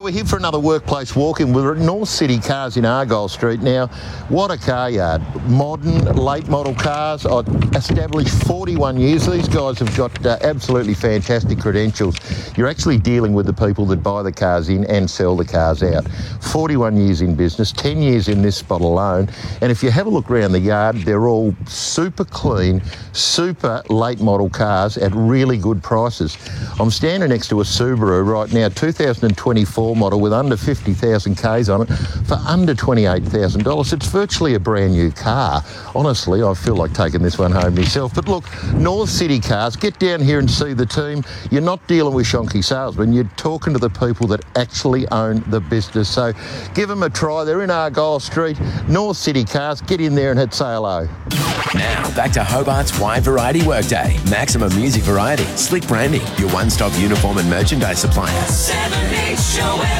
we're here for another workplace walk-in. We're at North City Cars in Argyle Street. Now, what a car yard. Modern, late model cars. Established 41 years. These guys have got absolutely fantastic credentials. You're actually dealing with the people that buy the cars in and sell the cars out. 41 years in business, 10 years in this spot alone. And if you have a look around the yard, they're all super clean, super late model cars at really good prices. I'm standing next to a Subaru right now, 2024 model with under 50,000 Ks on it for under $28,000. It's virtually a brand new car. Honestly, I feel like taking this one home myself. But look, North City Cars, get down here and see the team. You're not dealing with shonky salesmen. You're talking to the people that actually own the business. So give them a try. They're in Argyle Street, North City Cars. Get in there and say hello. Now, back to Hobart's Wide Variety Workday. Maximum music variety, slick branding, your one-stop uniform and merchandise supplier. 7 Show